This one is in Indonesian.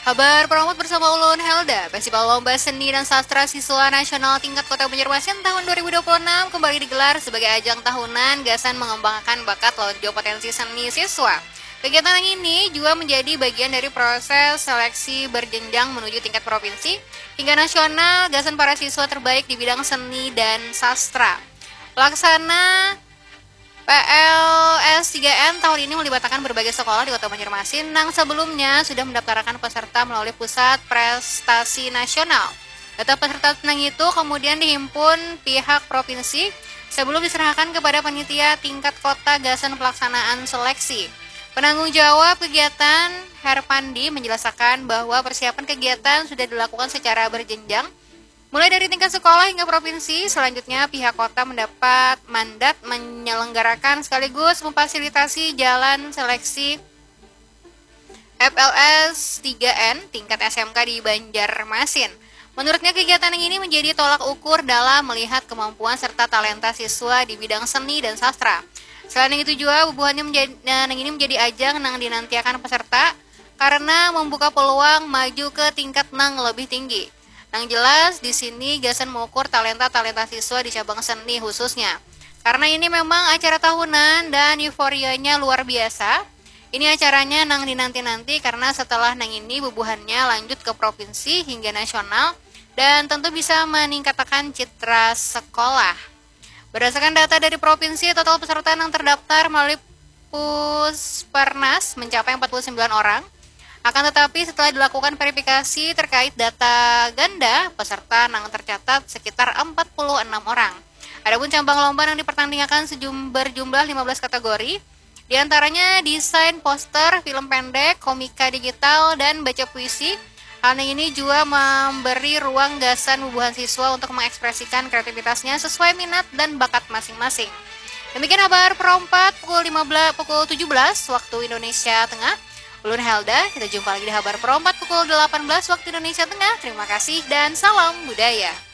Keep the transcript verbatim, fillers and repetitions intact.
Kabar Promote bersama Ulun Helda, Festival Lomba Seni dan Sastra Siswa Nasional tingkat Kota Banjarmasin tahun dua ribu dua puluh enam kembali digelar sebagai ajang tahunan gasan mengembangkan bakat lonjo potensi seni siswa. Kegiatan ini juga menjadi bagian dari proses seleksi berjenjang menuju tingkat provinsi hingga nasional gasan para siswa terbaik di bidang seni dan sastra. Pelaksana P L S tiga N tahun ini melibatkan berbagai sekolah di Kota Banjarmasin yang sebelumnya sudah mendaftarkan peserta melalui Pusat Prestasi Nasional. Data peserta tenang itu kemudian dihimpun pihak provinsi sebelum diserahkan kepada panitia tingkat kota gasan pelaksanaan seleksi. Penanggung jawab kegiatan Herpandi menjelaskan bahwa persiapan kegiatan sudah dilakukan secara berjenjang mulai dari tingkat sekolah hingga provinsi. Selanjutnya pihak kota mendapat mandat menyelenggarakan sekaligus memfasilitasi jalan seleksi F L S tiga N tingkat S M K di Banjarmasin. Menurutnya kegiatan ini menjadi tolak ukur dalam melihat kemampuan serta talenta siswa di bidang seni dan sastra. Selain itu juga bubuhannya menjadi, nah, ini menjadi ajang yang dinantikan peserta karena membuka peluang maju ke tingkat nang lebih tinggi. Yang jelas di sini gasan mengukur talenta-talenta siswa di cabang seni khususnya. Karena ini memang acara tahunan dan euforianya luar biasa. Ini acaranya nang dinanti-nanti karena setelah nang ini bubuhannya lanjut ke provinsi hingga nasional dan tentu bisa meningkatkan citra sekolah. Berdasarkan data dari provinsi, total peserta yang terdaftar melalui Puspernas mencapai empat puluh sembilan orang. Akan tetapi setelah dilakukan verifikasi terkait data ganda, peserta yang tercatat sekitar empat puluh enam orang. Adapun cabang lomba yang dipertandingkan sejumlah berjumlah lima belas kategori, diantaranya desain poster, film pendek, komika digital, dan baca puisi. Hal ini juga memberi ruang gasan bubuhan siswa untuk mengekspresikan kreativitasnya sesuai minat dan bakat masing-masing. Demikian kabar perempat pukul lima belas pukul tujuh belas waktu Indonesia Tengah. Ulun Helda, kita jumpa lagi di kabar perempat pukul delapan belas waktu Indonesia Tengah. Terima kasih dan salam budaya.